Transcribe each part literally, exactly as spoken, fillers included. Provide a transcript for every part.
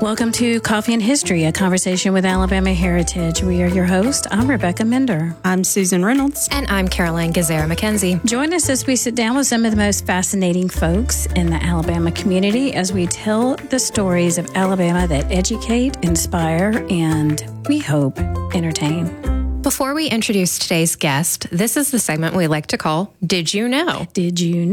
Welcome to Coffee and History, a conversation with Alabama heritage. We are your host. I'm Rebecca Mender. I'm Susan Reynolds. And I'm Caroline Gazera McKenzie. Join us as we sit down with some of the most fascinating folks in the Alabama community as we tell the stories of Alabama that educate, inspire, and we hope entertain. Before we introduce today's guest, this is the segment we like to call Did You Know? Did you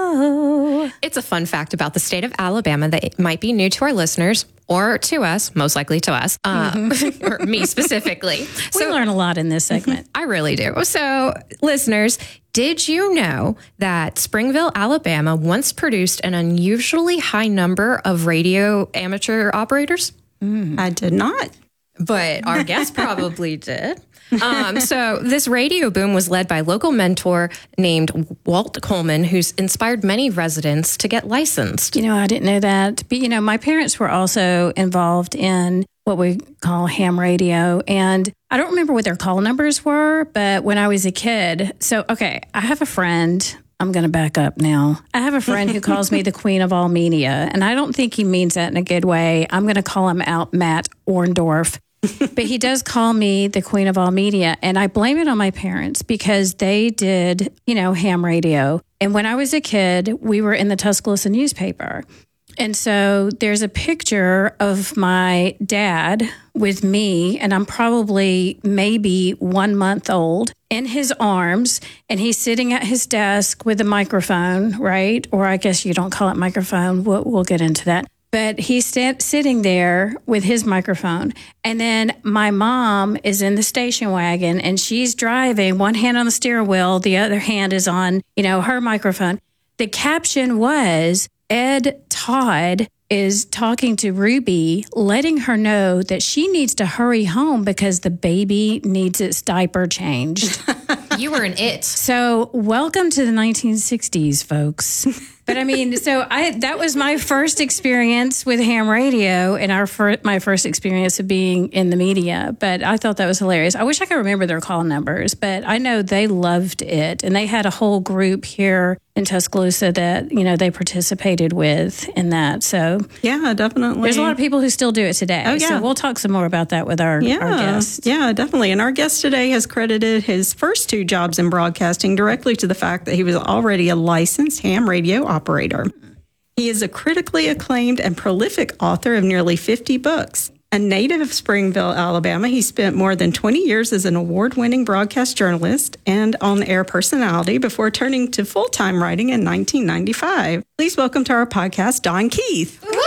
know? It's a fun fact about the state of Alabama that might be new to our listeners or to us, most likely to us, uh, mm-hmm. or me specifically. We so, learn a lot in this segment. I really do. So, listeners, did you know that Springville, Alabama once produced an unusually high number of radio amateur operators? Mm. I did not. But our guest probably did. Um, so this radio boom was led by a local mentor named Walt Coleman, who's inspired many residents to get licensed. You know, I didn't know that. But, you know, my parents were also involved in what we call ham radio. And I don't remember what their call numbers were, but when I was a kid, so, okay, I have a friend. I'm going to back up now. I have a friend who calls me the queen of all media, and I don't think he means that in a good way. I'm going to call him out Matt Orndorff. But he does call me the queen of all media. And I blame it on my parents because they did, you know, ham radio. And when I was a kid, we were in the Tuscaloosa newspaper. And so there's a picture of my dad with me, and I'm probably maybe one month old, in his arms, and he's sitting at his desk with a microphone, right? Or I guess you don't call it microphone. We'll, we'll get into that. But he's st- sitting there with his microphone. And then my mom is in the station wagon and she's driving, one hand on the steering wheel, the other hand is on, you know, her microphone. The caption was, Ed Todd is talking to Ruby, letting her know that she needs to hurry home because the baby needs its diaper changed. You were an it. So welcome to the nineteen sixties, folks. But I mean, so I that was my first experience with ham radio and our fir- my first experience of being in the media. But I thought that was hilarious. I wish I could remember their call numbers, but I know they loved it. And they had a whole group here in Tuscaloosa that, you know, they participated with in that. So yeah, definitely. There's a lot of people who still do it today. Oh, yeah. So we'll talk some more about that with our, yeah, our guest. Yeah, definitely. And our guest today has credited his first two jobs in broadcasting directly to the fact that he was already a licensed ham radio operator. He is a critically acclaimed and prolific author of nearly fifty books. A native of Springville, Alabama, he spent more than twenty years as an award-winning broadcast journalist and on-air personality before turning to full-time writing in nineteen ninety-five. Please welcome to our podcast, Don Keith. Woo!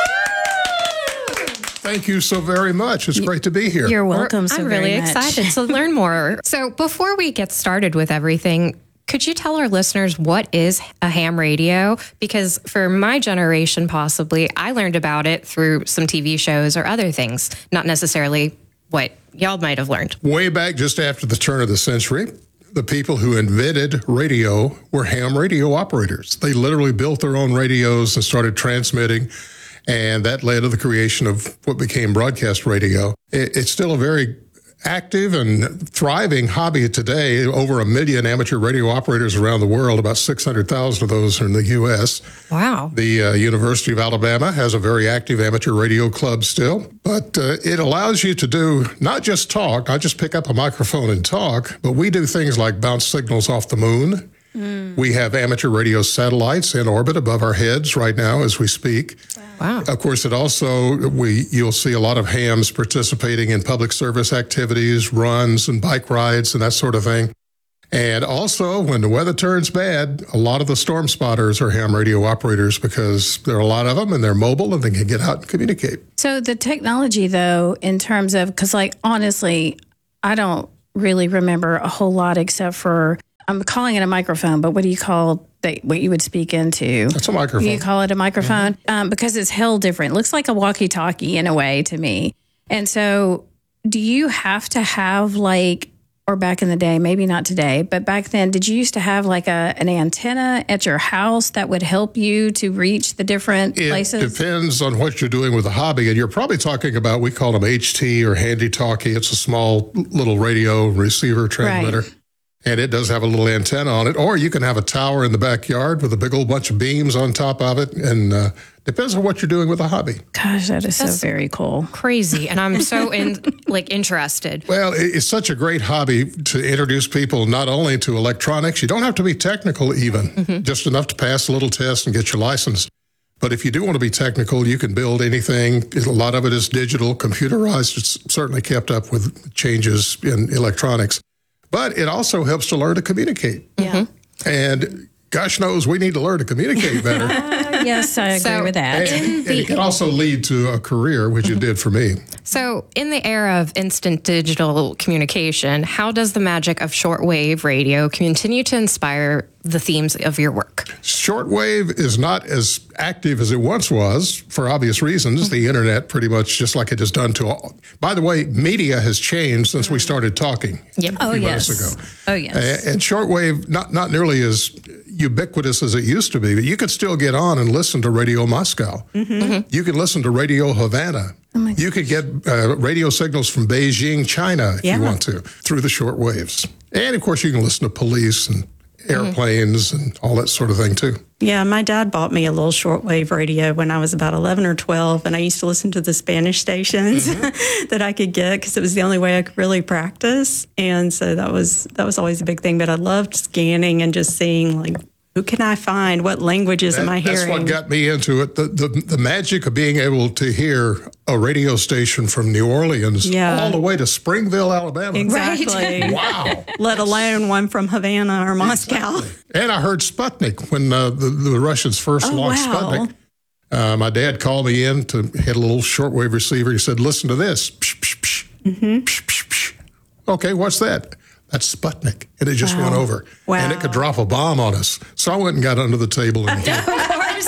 Thank you so very much. It's great to be here. You're welcome so I'm very really much. excited to learn more. So before we get started with everything, could you tell our listeners what is a ham radio? Because for my generation, possibly, I learned about it through some T V shows or other things, not necessarily what y'all might have learned. Way back just after the turn of the century, the people who invented radio were ham radio operators. They literally built their own radios and started transmitting, and that led to the creation of what became broadcast radio. It's still a very active and thriving hobby today. Over a million amateur radio operators around the world, about six hundred thousand of those are in the U S. Wow. The uh, University of Alabama has a very active amateur radio club still, but uh, it allows you to do not just talk, not just pick up a microphone and talk, but we do things like bounce signals off the moon. Mm. We have amateur radio satellites in orbit above our heads right now as we speak. Wow. Of course, it also, we you'll see a lot of hams participating in public service activities, runs and bike rides and that sort of thing. And also, when the weather turns bad, a lot of the storm spotters are ham radio operators because there are a lot of them and they're mobile and they can get out and communicate. So the technology, though, in terms of, because like, honestly, I don't really remember a whole lot except for, I'm calling it a microphone, but what do you call the, what you would speak into? That's a microphone. You call it a microphone Mm-hmm. um, because it's held different. It looks like a walkie-talkie in a way to me. And so do you have to have like, or back in the day, maybe not today, but back then, did you used to have like a an antenna at your house that would help you to reach the different it places? It depends on what you're doing with the hobby. And you're probably talking about, we call them H T or handy talkie. It's a small little radio receiver transmitter. Right. and it does have a little antenna on it. Or you can have a tower in the backyard with a big old bunch of beams on top of it, and uh, depends on what you're doing with a hobby. Gosh, that is That's so very cool. Crazy. And I'm so in like interested. Well, it- it's such a great hobby to introduce people not only to electronics. You don't have to be technical even, mm-hmm. just enough to pass a little test and get your license. But if you do want to be technical, you can build anything. A lot of it is digital, computerized. It's certainly kept up with changes in electronics. But it also helps to learn to communicate. Yeah. And gosh knows we need to learn to communicate better. Uh, yes, I agree So- with that. And, and it can also lead to a career, which it did for me. So, in the era of instant digital communication, how does the magic of shortwave radio continue to inspire the themes of your work? Shortwave is not as active as it once was for obvious reasons. The internet pretty much just like it has done to all. By the way, media has changed since we started talking Yep. a Oh, few yes. minutes ago. Oh, yes. A- And shortwave, not, not nearly as ubiquitous as it used to be, but you could still get on and listen to Radio Moscow. Mm-hmm. You could listen to Radio Havana. You could get uh, radio signals from Beijing, China, if Yeah. you want to, through the short waves. And of course, you can listen to police and airplanes and all that sort of thing, too. Yeah, my dad bought me a little shortwave radio when I was about eleven or twelve, and I used to listen to the Spanish stations mm-hmm. that I could get because it was the only way I could really practice. And so that was that was always a big thing. But I loved scanning and just seeing, like, who can I find? What languages That- am I hearing? That's what got me into it. The, the the magic of being able to hear a radio station from New Orleans Yeah. all the way to Springville, Alabama. Exactly. Wow. Let alone one from Havana or Moscow. And I heard Sputnik when uh, the, the Russians first Oh, launched wow. Sputnik. Uh, my dad called me in to hit a little shortwave receiver. He said, listen to this. Psh, psh, psh. Mm-hmm. Psh, psh, psh. Okay, what's that? That's Sputnik. And it just went over. Wow. And it could drop a bomb on us. So I went and got under the table and hid. Of course,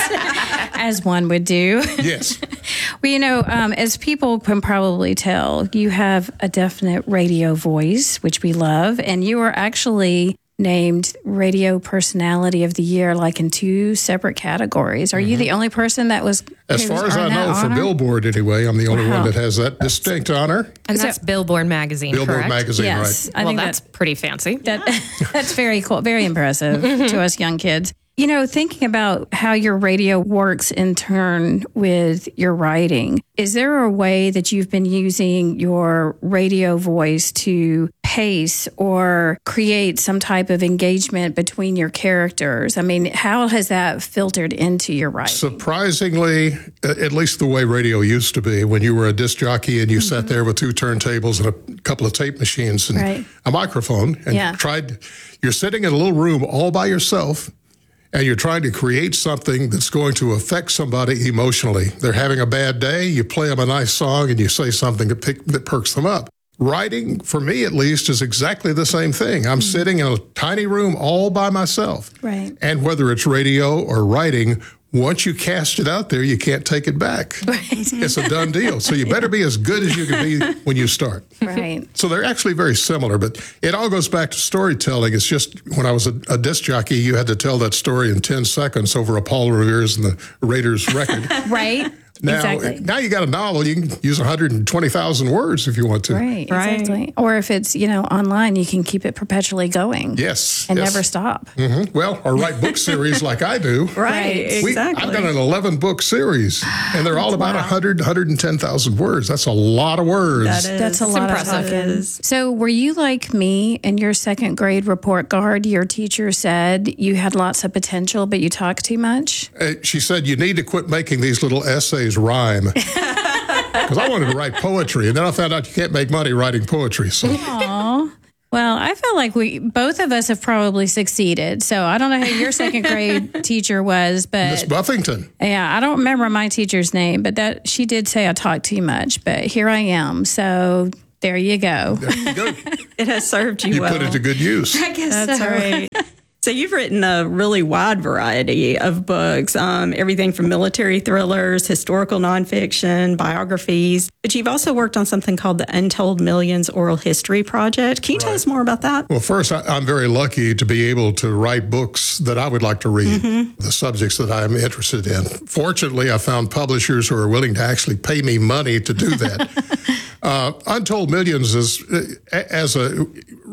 as one would do. Yes. Well, you know, um, as people can probably tell, you have a definite radio voice, which we love, and you are actually named Radio Personality of the Year, like in two separate categories. Are you the only person that was? As who's far as I earned that know, for honor? Billboard anyway, I'm the only Wow. one that has that distinct honor. And So- that's Billboard Magazine, Billboard correct? Magazine, Yes, right? I well, think that's pretty fancy. That that's very cool, very impressive to us young kids. You know, thinking about how your radio works in turn with your writing, is there a way that you've been using your radio voice to pace or create some type of engagement between your characters? I mean, how has that filtered into your writing? Surprisingly, at least the way radio used to be, when you were a disc jockey and you mm-hmm. sat there with two turntables and a couple of tape machines and Right. a microphone and Yeah. tried, you're sitting in a little room all by yourself and you're trying to create something that's going to affect somebody emotionally. They're having a bad day, you play them a nice song and you say something that, pick, that perks them up. Writing, for me at least, is exactly the same thing. I'm mm-hmm. sitting in a tiny room all by myself. Right. And whether it's radio or writing, once you cast it out there, you can't take it back. Right. It's a done deal. So you better be as good as you can be when you start. Right. So they're actually very similar, but it all goes back to storytelling. It's just when I was a, a disc jockey, you had to tell that story in ten seconds over a Paul Revere's and the Raiders record. Right. Now, exactly. now you got a novel, you can use one hundred twenty thousand words if you want to. Right, Right. exactly. Or if it's, you know, online, you can keep it perpetually going. Yes. And yes. never stop. Mm-hmm. Well, or write book series like I do. Right, Right. We- exactly. I've done an eleven book series, and they're all about Wow. one hundred, one hundred ten thousand words. That's a lot of words. That is. That's a lot impressive. of talking. It is. So, were you like me in your second grade report card? Your teacher said you had lots of potential, but you talk too much? Uh, she said, you need to quit making these little essays rhyme. Because I wanted to write poetry, and then I found out you can't make money writing poetry. So Aw. Well, I feel like we both of us have probably succeeded. So I don't know who your second grade teacher was, Miss but Buffington. yeah, I don't remember my teacher's name, but that she did say I talk too much. But here I am. So there you go. There you go. It has served you, You well. put it to good use. I guess That's right. So you've written a really wide variety of books, um, everything from military thrillers, historical nonfiction, biographies. But you've also worked on something called the Untold Millions Oral History Project. Can you tell us more about that? Well, first, I, I'm very lucky to be able to write books that I would like to read, mm-hmm. the subjects that I'm interested in. Fortunately, I found publishers who are willing to actually pay me money to do that. uh, Untold Millions is, as a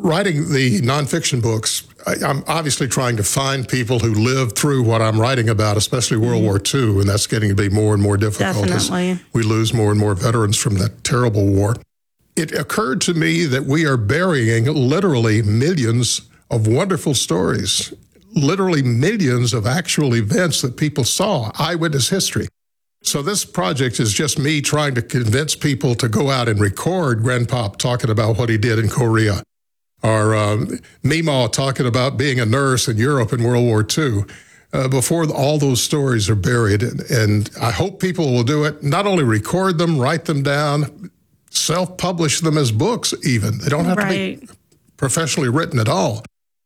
writing the nonfiction books, I, I'm obviously trying to find people who lived through what I'm writing about, especially World War Two, and that's getting to be more and more difficult Definitely. as we lose more and more veterans from that terrible war. It occurred to me that we are burying literally millions of wonderful stories, literally millions of actual events that people saw, eyewitness history. So this project is just me trying to convince people to go out and record Grandpop talking about what he did in Korea, or um, Meemaw talking about being a nurse in Europe in World War Two, uh, before all those stories are buried. And, and I hope people will do it, not only record them, write them down, self-publish them as books even. They don't have Right. to be professionally written at all.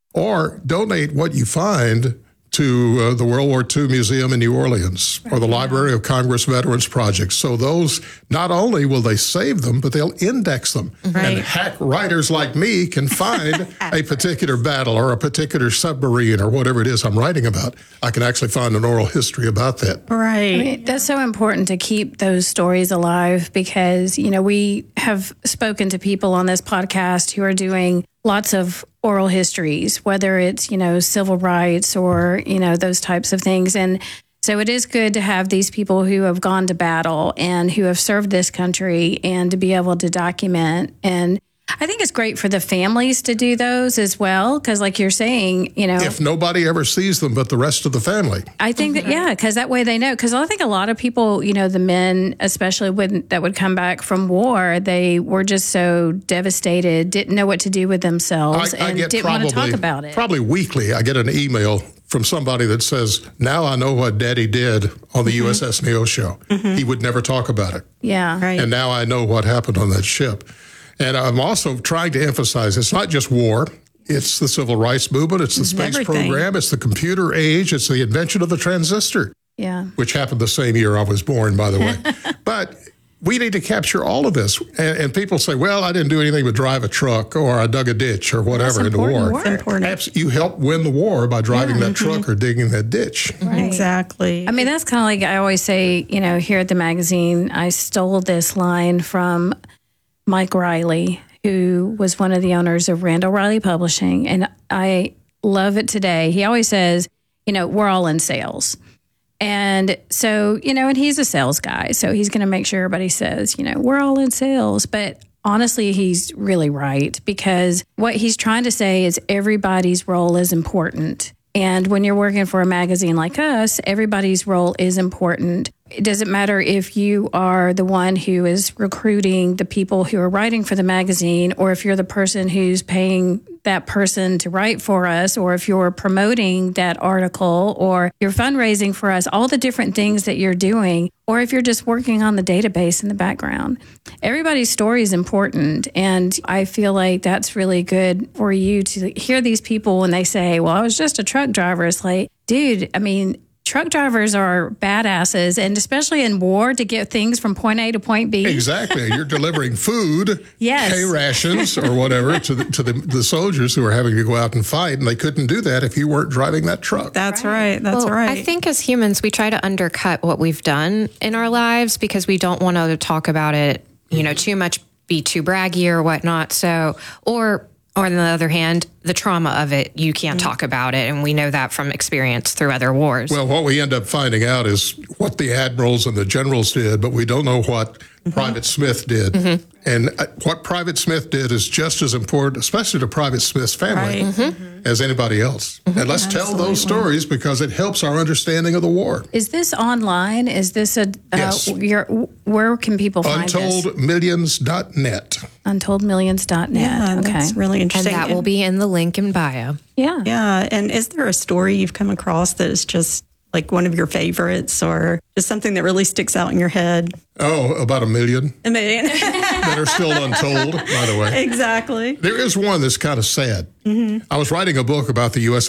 Or donate what you find to uh, the World War Two Museum in New Orleans or the Library of Congress Veterans Project. So those, not only will they save them, but they'll index them. Right. And hack writers like me can find a particular battle or a particular submarine or whatever it is I'm writing about. I can actually find an oral history about that. Right. I mean, that's so important to keep those stories alive because, you know, we have spoken to people on this podcast who are doing lots of oral histories, whether it's, you know, civil rights or, you know, those types of things. And so it is good to have these people who have gone to battle and who have served this country and to be able to document. And I think it's great for the families to do those as well, because like you're saying, you know, If nobody ever sees them but the rest of the family. I think that, yeah, because that way they know. Because I think a lot of people, you know, the men, especially when that would come back from war, they were just so devastated, didn't know what to do with themselves, and didn't want to talk about it. Probably weekly, I get an email from somebody that says, now I know what Daddy did on the U S S Neosho. He would never talk about it. Yeah. Right. And now I know what happened on that ship. And I'm also trying to emphasize it's not just war. It's the civil rights movement. It's the space Everything. program. It's the computer age. It's the invention of the transistor, Yeah. which happened the same year I was born, by the way. But we need to capture all of this. And, and people say, well, I didn't do anything but drive a truck or I dug a ditch or whatever in the important war. work. It's important. Abs- You helped win the war by driving that truck or digging that ditch. Exactly. I mean, that's kind of like I always say, you know, here at the magazine, I stole this line from Mike Riley, who was one of the owners of Randall Riley Publishing. And I love it today. He always says, you know, we're all in sales. And so, you know, and he's a sales guy. So he's going to make sure everybody says, you know, we're all in sales. But honestly, he's really right, because what he's trying to say is everybody's role is important. And when you're working for a magazine like us, everybody's role is important. It doesn't matter if you are the one who is recruiting the people who are writing for the magazine, or if you're the person who's paying that person to write for us, or if you're promoting that article, or you're fundraising for us, all the different things that you're doing, or if you're just working on the database in the background. Everybody's story is important. And I feel like that's really good for you to hear these people when they say, well, I was just a truck driver. It's like, dude, I mean, truck drivers are badasses, and especially in war, to get things from point A to point B. Exactly. You're delivering food, Yes. K rations or whatever to the, to the, the soldiers who are having to go out and fight, and they couldn't do that if you weren't driving that truck. That's right. That's Well, right. I think as humans, we try to undercut what we've done in our lives because we don't want to talk about it, you know, too much, be too braggy or whatnot. So, or, or on the other hand, the trauma of it, you can't talk about it. And we know that from experience through other wars. Well, what we end up finding out is what the admirals and the generals did, but we don't know what Private Smith did. Mm-hmm. And uh, what Private Smith did is just as important, especially to Private Smith's family, Right. Mm-hmm. as anybody else. And let's tell those stories because it helps our understanding of the war. Is this online? Is this a, uh, Yes. your, where can people find this? untold millions dot net. untold millions dot net. yeah, okay. that's really and interesting. that will be in the link in bio. Yeah. Yeah. And is there a story you've come across that is just like one of your favorites, or just something that really sticks out in your head? Oh, about a million I mean, that are still untold, by the way. exactly. There is one that's kind of sad. I was writing a book about the U S